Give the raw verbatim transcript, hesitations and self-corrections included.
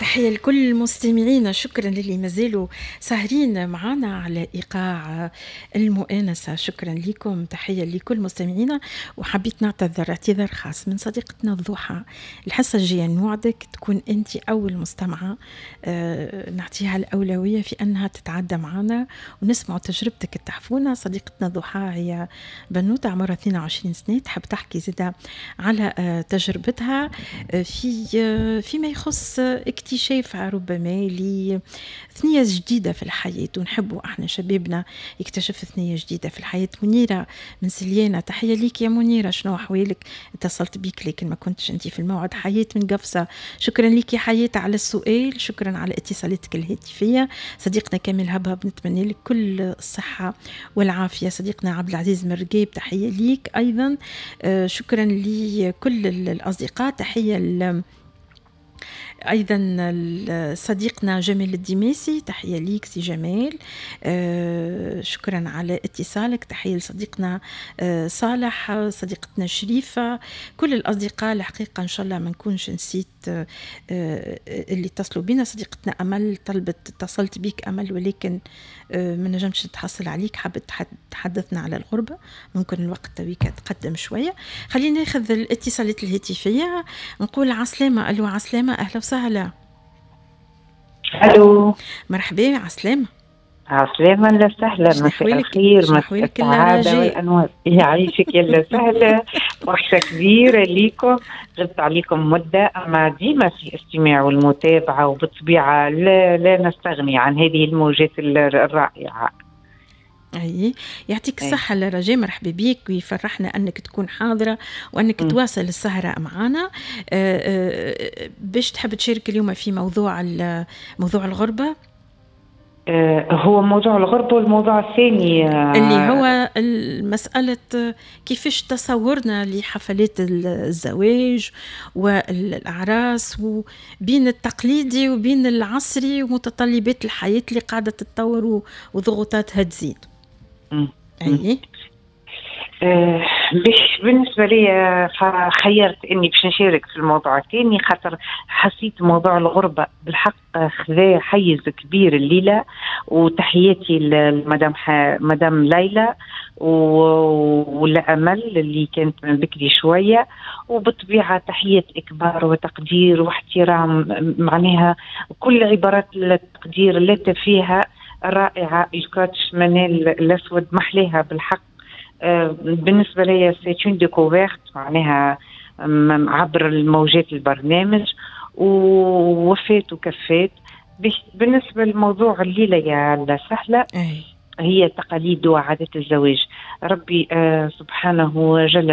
تحية لكل المستمعين، شكرا للي مازالوا ساهرين معنا على إيقاع المؤانسة. شكرا لكم، تحية لكل مستمعينا. وحبيت نعتذر اعتذار خاص من صديقتنا الضحى. الحصة الجاية نوعدك تكون أنت أول مستمعة، أه نعطيها الأولوية في أنها تتعدى معنا ونسمع تجربتك التحفونة. صديقتنا الضحى هي بنوتة عمرها اثنين وعشرين سنة، تحب تحكي زيادة على أه تجربتها أه في أه فيما يخص اكتشافها ربما لثنية جديدة في الحياة، ونحبوا احنا شبابنا يكتشف ثنية جديدة في الحياة. منيرة من سليانة، تحية ليك يا منيرة، شنو أحوالك؟ اتصلت بيك لكن ما كنتش انتي في الموعد. حياة من قفصة، شكرا ليك يا حياة على السؤال، شكرا على اتصالاتك الهاتفية. صديقنا كامل هبهب، نتمنى لك كل الصحة والعافية. صديقنا عبد العزيز مرقيب، تحية ليك أيضا. آه شكرا لكل الأصدقاء. تحية أيضا صديقنا جمال الدماسي، تحية ليك سي جمال. آه شكرا على اتصالك. تحية لصديقنا آه صالح، صديقتنا شريفة، كل الأصدقاء الحقيقة إن شاء الله ما نكونش نسيت آه اللي اتصلوا بنا. صديقتنا أمل طلبت، اتصلت بيك أمل ولكن آه ما نجمش نتحصل عليك، حابت تحدثنا على الغربة، ممكن الوقت تويك تقدم شوية. خلينا ناخذ الاتصالات الهاتفية. نقول عسلامة. ألو عسلامة، أهلا وسهلا. الو مرحبا، عسلامة. عسلامة، لا سهلة، مساء الخير، مساء السعادة والأنوار. يعيشك يلا سهلة. وحشة كبيرة ليكم، غبت عليكم مدة، أما ديما في استماع والمتابعة، وبالطبيعة لا, لا نستغني عن هذه الموجات الرائعة. أي يعطيك الصحة لرجاء، مرحبا بيك، ويفرحنا أنك تكون حاضرة وأنك م. تواصل السهرة معنا. باش تحب تشارك اليوم في موضوع موضوع الغربة؟ هو موضوع الغربة، والموضوع الثاني اللي هو المسألة كيفاش تصورنا لحفلات الزواج والأعراس، وبين التقليدي وبين العصري، ومتطلبات الحياة اللي قاعدة تتطور وضغوطاتها تزيد. أي آه باش بالنسبة لي خيرت اني باش نشارك في الموضوع الثاني، خاطر حسيت موضوع الغربة بالحق خذا حيز كبير الليلة. وتحياتي لمدام مدام ليلى ولا أمل اللي كانت من بكري شوية، وبالطبيعة تحية إكبار وتقدير واحترام، معناها كل عبارات التقدير اللي فيها رائعة. الكوتش منال الأسود محليها بالحق. آه بالنسبة لي سيتون ديكوفيرت، معناها عبر الموجات البرنامج، ووفيت وكفيت. بالنسبة لموضوع الليلة يا سهلة، هي تقاليد وعادات الزواج. ربي آه سبحانه جل